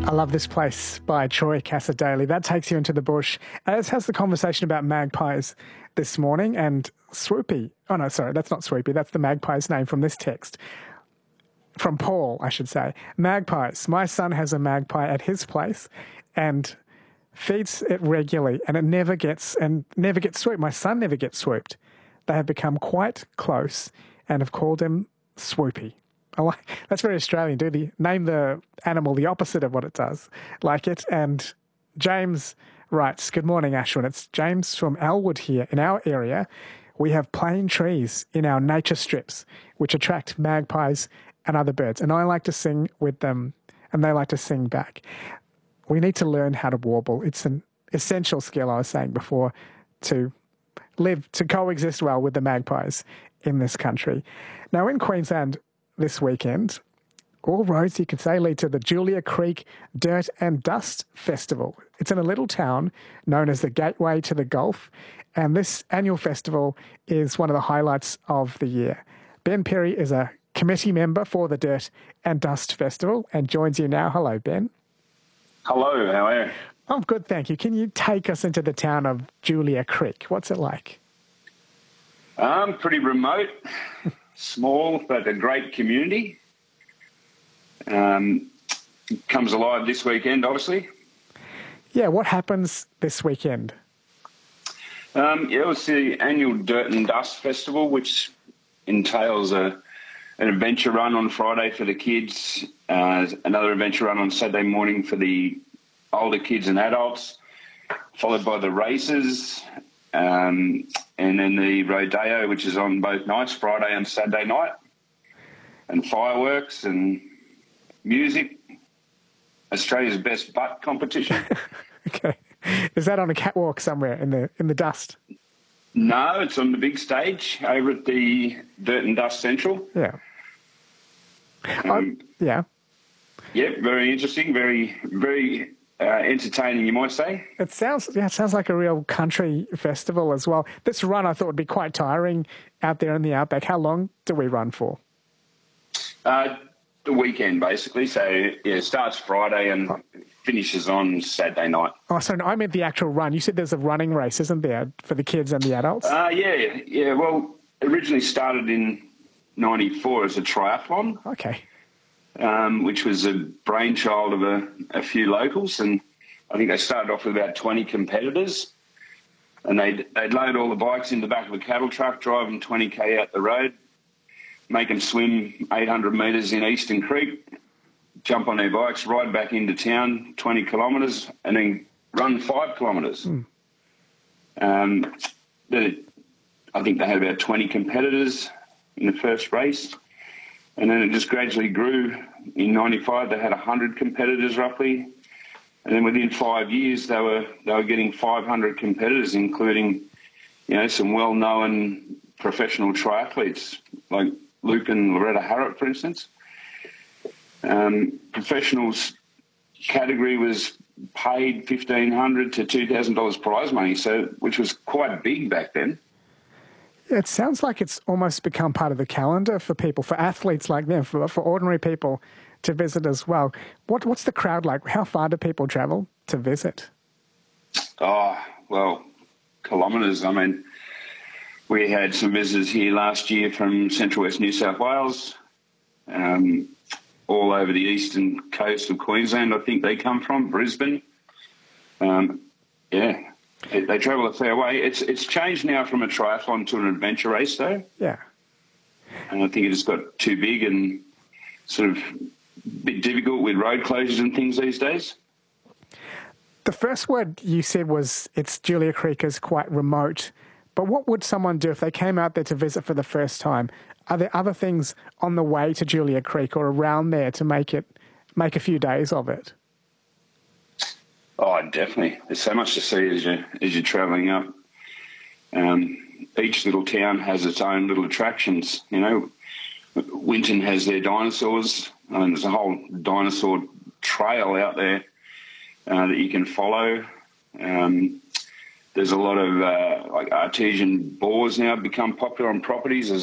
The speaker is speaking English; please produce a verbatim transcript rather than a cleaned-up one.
I love this place by Troy Cassar-Daley. That takes you into the bush. As has the conversation about magpies this morning and Swoopy. Oh, no, sorry, that's not Swoopy. That's the magpie's name from this text. From Paul, I should say. Magpies. My son has a magpie at his place and feeds it regularly, and it never gets and never gets swooped. My son never gets swooped. They have become quite close and have called him Swoopy. I like, that's very Australian. Do the name the animal the opposite of what it does. Like it. And James writes, good morning, Ashwin. It's James from Elwood here. In our area, we have plane trees in our nature strips, which attract magpies and other birds. And I like to sing with them, and they like to sing back. We need to learn how to warble. It's an essential skill, I was saying before, to live, to coexist well with the magpies in this country. Now, in Queensland, this weekend, all roads, you could say, lead to the Julia Creek Dirt and Dust Festival. It's in a little town known as the Gateway to the Gulf, and this annual festival is one of the highlights of the year. Ben Perry is a committee member for the Dirt and Dust Festival and joins you now. Hello, Ben. Hello, how are you? I'm good, thank you. Can you take us into the town of Julia Creek? What's it like? Um, pretty remote. Small, but a great community. Um, comes alive this weekend, obviously. Yeah, what happens this weekend? Um, yeah, it's the annual Dirt and Dust Festival, which entails a, an adventure run on Friday for the kids, uh, another adventure run on Saturday morning for the older kids and adults, followed by the races, Um, and then the rodeo, which is on both nights, Friday and Saturday night, and fireworks and music. Australia's best butt competition. Okay, is that on a catwalk somewhere in the in the dust? No, it's on the big stage over at the Dirt and Dust Central. Yeah. Um, um, yeah. Yeah, very interesting, very very. Uh, entertaining, you might say. It sounds, yeah, it sounds like a real country festival as well. This run, I thought, would be quite tiring out there in the outback. How long do we run for? Uh, the weekend, basically. So, yeah, it starts Friday and finishes on Saturday night. Oh, so no, I meant the actual run. You said there's a running race, isn't there, for the kids and the adults? Uh, yeah, yeah. Well, originally started in ninety-four as a triathlon. Okay. Um, which was a brainchild of a, a few locals, and I think they started off with about twenty competitors, and they'd, they'd load all the bikes in the back of a cattle truck, drive them twenty k out the road, make them swim eight hundred metres in Eastern Creek, jump on their bikes, ride back into town twenty kilometres, and then run five kilometres. Mm. Um, the, I think they had about twenty competitors in the first race. And then it just gradually grew. In ninety-five, they had one hundred competitors roughly. And then within five years, they were they were getting five hundred competitors, including, you know, some well-known professional triathletes like Luke and Loretta Harrop, for instance. Um, professionals category was paid fifteen hundred dollars to two thousand dollars prize money, so which was quite big back then. It sounds like it's almost become part of the calendar for people, for athletes like them, for, for ordinary people to visit as well. What What's the crowd like? How far do people travel to visit? Oh, well, kilometres. I mean, we had some visitors here last year from Central West New South Wales, um, all over the eastern coast of Queensland, I think they come from, Brisbane. Um, yeah. They travel a fair way. It's it's changed now from a triathlon to an adventure race, though. Yeah. And I think it just got too big and sort of a bit difficult with road closures and things these days. The first word you said was it's Julia Creek is quite remote. But what would someone do if they came out there to visit for the first time? Are there other things on the way to Julia Creek or around there to make it make a few days of it? Oh, definitely. There's so much to see as you as you're travelling up. Um, each little town has its own little attractions. You know, Winton has their dinosaurs. I mean, there's a whole dinosaur trail out there uh, that you can follow. Um, there's a lot of uh, like artesian bores now become popular on properties. There's